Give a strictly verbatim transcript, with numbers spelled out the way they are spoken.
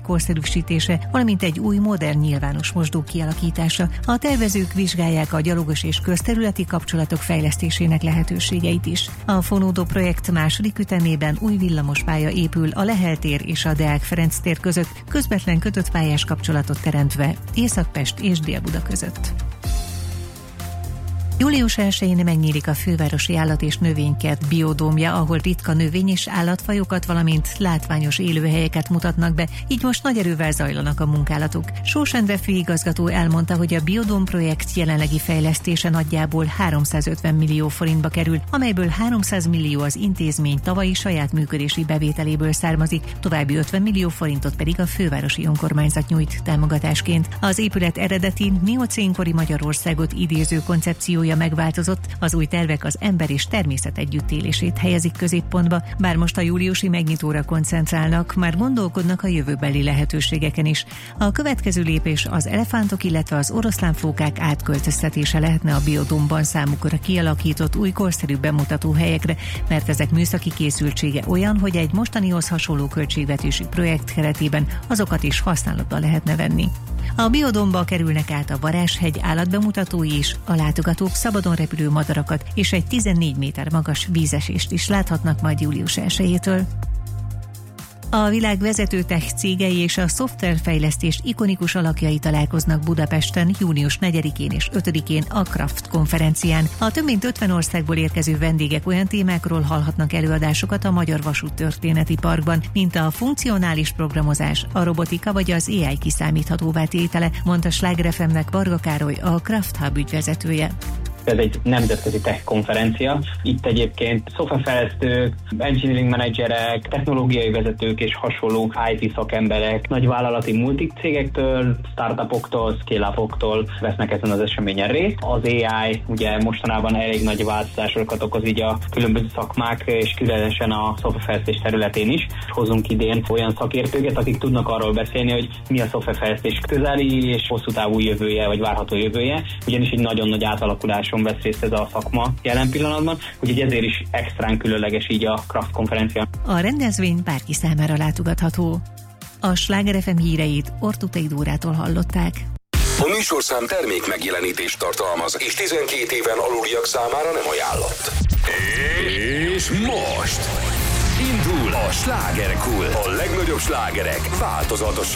korszerűsítése, valamint egy új modern nyilvános mosdó kialakítása. A tervezők vizsgálják a gyalogos és közterületi kapcsolatok fejlesztésének lehetőségeit is. A fonódó projekt második ütemében új villamospálya épül a Lehel tér és a Deák Ferenc tér között, közvetlen kötött pályás kapcsolatot teremtve Észak-Pest és Dél-Buda között. július elsején megnyílik a fővárosi állat- és növénykert biodómja, ahol ritka növény- és állatfajokat, valamint látványos élőhelyeket mutatnak be, így most nagy erővel zajlanak a munkálatok. Sós Endre főigazgató elmondta, hogy a biodóm projekt jelenlegi fejlesztése nagyjából háromszázötven millió forintba kerül, amelyből háromszáz millió az intézmény tavalyi saját működési bevételéből származik, további ötven millió forintot pedig a fővárosi önkormányzat nyújt támogatásként. Az épület eredeti miocénkori Magyarországot idéző koncepciója megváltozott, az új tervek az ember és természet együttélését helyezik középpontba, bár most a júliusi megnyitóra koncentrálnak, már gondolkodnak a jövőbeli lehetőségeken is. A következő lépés az elefántok, illetve az oroszlánfókák átköltöztetése lehetne a biodómban számukra kialakított új korszerű bemutató helyekre, mert ezek műszaki készültsége olyan, hogy egy mostanihoz hasonló költségvetési projekt keretében azokat is használatba lehetne venni. A biodómba kerülnek át a Varázshegy állatbemutatói is, a látogatók szabadon repülő madarakat és egy tizennégy méter magas vízesést is láthatnak majd július elsejétől. A világ vezető tech cégei és a szoftverfejlesztés ikonikus alakjai találkoznak Budapesten június negyedikén és ötödikén a Kraft konferencián. A több mint ötven országból érkező vendégek olyan témákról hallhatnak előadásokat a Magyar Vasút Történeti Parkban, mint a funkcionális programozás, a robotika vagy az á i kiszámíthatóvá tétele, mondta Sláger ef em-nek Varga Károly, a Kraft Hub ügyvezetője. Ez egy nemzetközi tech konferencia. Itt egyébként szoftverfejlesztők, engineering menedzserek, technológiai vezetők és hasonló i té szakemberek, nagy vállalati multicégektől, startupoktól, scale-upoktól vesznek ezen az eseményen részt. Az á i ugye mostanában elég nagy változásokat okoz így a különböző szakmák, és különösen a szoftverfejlesztés területén is. Hozunk idén olyan szakértőket, akik tudnak arról beszélni, hogy mi a szoftverfejlesztés közeli és hosszú távú jövője, vagy várható jövője, ugyanis egy nagyon nagy átalakulás vesz részt ez a szakma jelen pillanatban, úgyhogy ezért is extrán különleges így a Kraft konferencia. A rendezvény bárki számára látogatható. A Sláger ef em híreit Ortutei Dórától hallották. A műsorszám termék megjelenítést tartalmaz, és tizenkét éven aluliak számára nem ajánlott. És most indul a Slágerkult. A legnagyobb slágerek változatosan